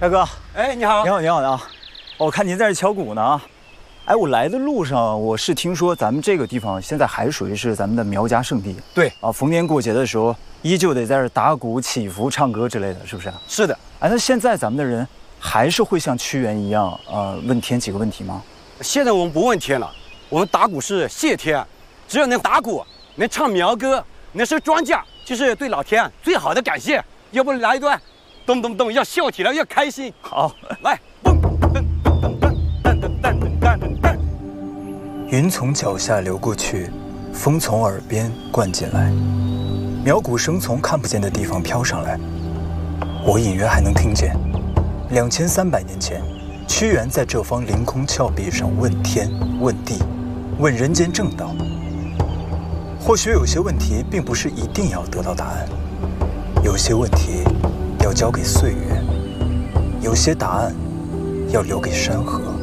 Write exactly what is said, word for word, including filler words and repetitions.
大哥， 哎，你好， 你好，你好，你好。我看您在这敲鼓呢。哎，我来的路上，我是听说咱们这个地方现在还属于是咱们的苗家圣地。 对啊，逢年过节的时候，依旧得在这打鼓、祈福、唱歌之类的，是不是？ 是的。 哎，那现在咱们的人还是会像屈原一样，呃，问天几个问题吗？ 现在我们不问天了，我们打鼓是谢天，只要能打鼓、能唱苗歌、能收庄稼，就是对老天最好的感谢。要不来一段，咚咚咚，要笑起来，要开心。 好， 来，蹦噔噔噔噔噔噔噔噔噔噔。 云从脚下流过去，风从耳边灌进来，苗鼓声从看不见的地方飘上来。我隐约还能听见，两千三百年前，屈原在这方凌空峭壁上问天、问地、问人间正道。或许有些问题并不是一定要得到答案，有些问题要交给岁月，有些答案要留给山河。